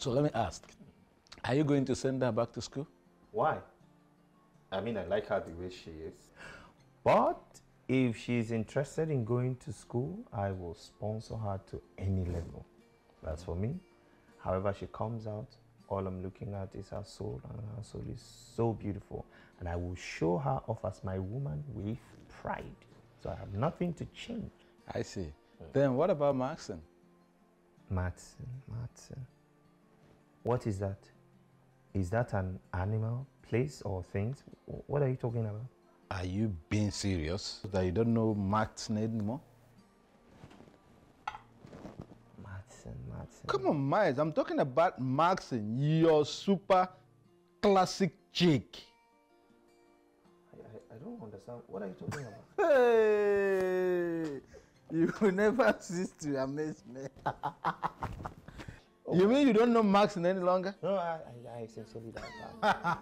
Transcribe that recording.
So let me ask, are you going to send her back to school? Why? I mean, I like her the way she is. But if she's interested in going to school, I will sponsor her to any level. That's for me. However she comes out, all I'm looking at is her soul, and her soul is so beautiful. And I will show her off as my woman with pride. So I have nothing to change. I see. Then what about Maxon? Matson. What is that? Is that an animal, place, or things? What are you talking about? Are you being serious? That you don't know Maxon anymore? Matson. Come on, Miles. I'm talking about Maxon, your super classic chick. I don't understand. What are you talking about? Hey! You will never cease to amaze me. You mean you don't know Maxon any longer? No, I sincerely don't.